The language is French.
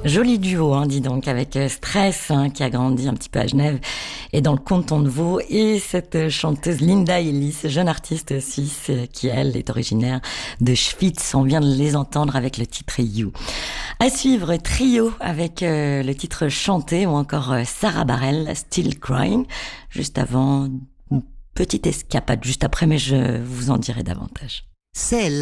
Joli duo, dis donc, avec Stress, qui a grandi un petit peu à Genève et dans le canton de Vaud, et cette chanteuse Linda Ellis, jeune artiste suisse, qui elle est originaire de Schwyz. On vient de les entendre avec le titre You. À suivre, Trio avec le titre Chanté, ou encore Sarah Bareilles, Still Crying. Juste avant, une petite escapade juste après, mais je vous en dirai davantage. C'est